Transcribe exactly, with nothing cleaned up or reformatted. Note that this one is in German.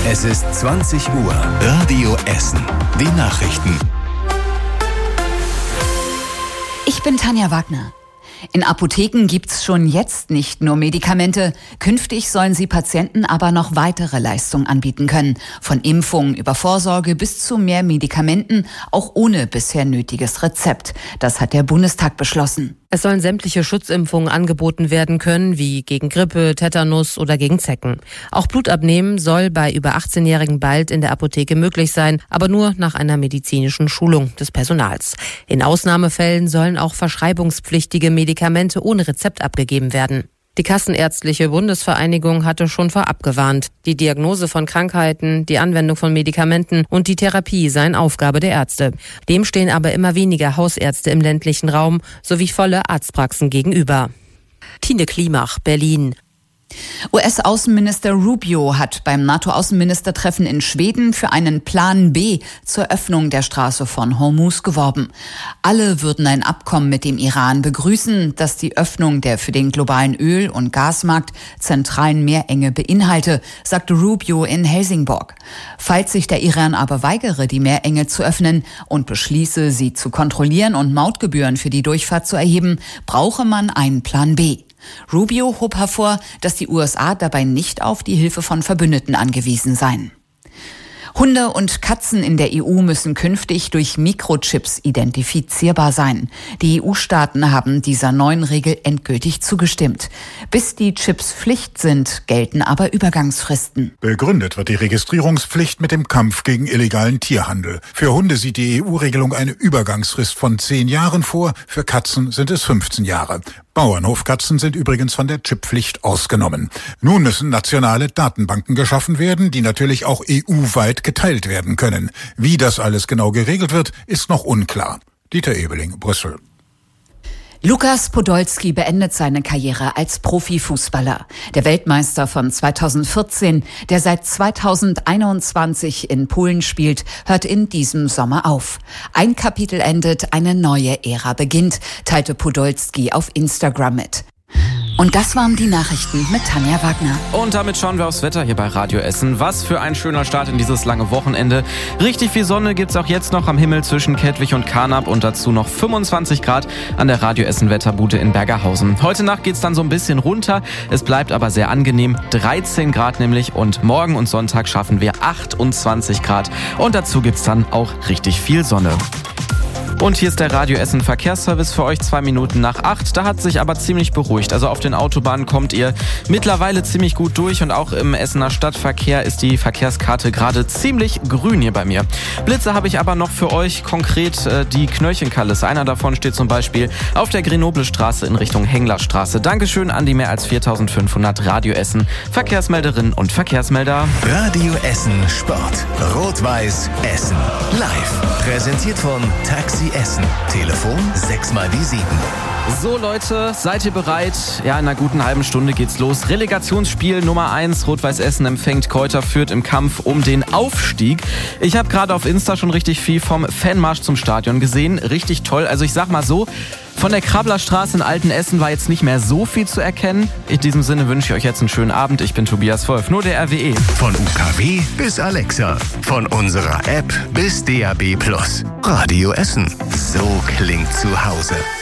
Es ist zwanzig Uhr. Radio Essen. Die Nachrichten. Ich bin Tanja Wagner. In Apotheken gibt's schon jetzt nicht nur Medikamente. Künftig sollen sie Patienten aber noch weitere Leistungen anbieten können. Von Impfungen über Vorsorge bis zu mehr Medikamenten, auch ohne bisher nötiges Rezept. Das hat der Bundestag beschlossen. Es sollen sämtliche Schutzimpfungen angeboten werden können, wie gegen Grippe, Tetanus oder gegen Zecken. Auch Blutabnehmen soll bei über achtzehnjährigen bald in der Apotheke möglich sein, aber nur nach einer medizinischen Schulung des Personals. In Ausnahmefällen sollen auch verschreibungspflichtige Medikamente ohne Rezept abgegeben werden. Die Kassenärztliche Bundesvereinigung hatte schon vorab gewarnt. Die Diagnose von Krankheiten, die Anwendung von Medikamenten und die Therapie seien Aufgabe der Ärzte. Dem stehen aber immer weniger Hausärzte im ländlichen Raum sowie volle Arztpraxen gegenüber. Tine Klimach, Berlin. U S-Außenminister Rubio hat beim NATO-Außenministertreffen in Schweden für einen Plan B zur Öffnung der Straße von Hormuz geworben. Alle würden ein Abkommen mit dem Iran begrüßen, das die Öffnung der für den globalen Öl- und Gasmarkt zentralen Meerenge beinhalte, sagte Rubio in Helsingborg. Falls sich der Iran aber weigere, die Meerenge zu öffnen und beschließe, sie zu kontrollieren und Mautgebühren für die Durchfahrt zu erheben, brauche man einen Plan B. Rubio hob hervor, dass die U S A dabei nicht auf die Hilfe von Verbündeten angewiesen seien. Hunde und Katzen in der E U müssen künftig durch Mikrochips identifizierbar sein. Die E U-Staaten haben dieser neuen Regel endgültig zugestimmt. Bis die Chips Pflicht sind, gelten aber Übergangsfristen. Begründet wird die Registrierungspflicht mit dem Kampf gegen illegalen Tierhandel. Für Hunde sieht die E U-Regelung eine Übergangsfrist von zehn Jahren vor, für Katzen sind es fünfzehn Jahre. Bauernhofkatzen sind übrigens von der Chipppflicht ausgenommen. Nun müssen nationale Datenbanken geschaffen werden, die natürlich auch E U-weit geteilt werden können. Wie das alles genau geregelt wird, ist noch unklar. Dieter Ebeling, Brüssel. Lukas Podolski beendet seine Karriere als Profifußballer. Der Weltmeister von zweitausendvierzehn, der seit zweitausendeinundzwanzig in Polen spielt, hört in diesem Sommer auf. Ein Kapitel endet, eine neue Ära beginnt, teilte Podolski auf Instagram mit. Und das waren die Nachrichten mit Tanja Wagner. Und damit schauen wir aufs Wetter hier bei Radio Essen. Was für ein schöner Start in dieses lange Wochenende. Richtig viel Sonne gibt's auch jetzt noch am Himmel zwischen Kettwig und Carnap und dazu noch fünfundzwanzig Grad an der Radio Essen Wetterbude in Bergerhausen. Heute Nacht geht's dann so ein bisschen runter. Es bleibt aber sehr angenehm. dreizehn Grad nämlich und morgen und Sonntag schaffen wir achtundzwanzig Grad. Und dazu gibt's dann auch richtig viel Sonne. Und hier ist der Radio Essen Verkehrsservice für euch, zwei Minuten nach acht. Da hat sich aber ziemlich beruhigt. Also auf den Autobahnen kommt ihr mittlerweile ziemlich gut durch und auch im Essener Stadtverkehr ist die Verkehrskarte gerade ziemlich grün hier bei mir. Blitze habe ich aber noch für euch, konkret äh, die Knöllchenkallis. Einer davon steht zum Beispiel auf der Grenoble-Straße in Richtung Henglerstraße. Dankeschön an die mehr als viertausendfünfhundert Radio Essen Verkehrsmelderinnen und Verkehrsmelder. Radio Essen Sport. Rot-Weiß Essen. Live. Präsentiert von Taxi Essen. Telefon sechs mal die sieben. So Leute, seid ihr bereit? Ja, in einer guten halben Stunde geht's los. Relegationsspiel Nummer eins. Rot-Weiß Essen empfängt Kräuter Fürth im Kampf um den Aufstieg. Ich habe gerade auf Insta schon richtig viel vom Fanmarsch zum Stadion gesehen. Richtig toll. Also ich sag mal so, von der Krabblerstraße in Altenessen war jetzt nicht mehr so viel zu erkennen. In diesem Sinne wünsche ich euch jetzt einen schönen Abend. Ich bin Tobias Wolf, nur der R W E. Von U K W bis Alexa. Von unserer App bis D A B Plus. Radio Essen. So klingt zu Hause.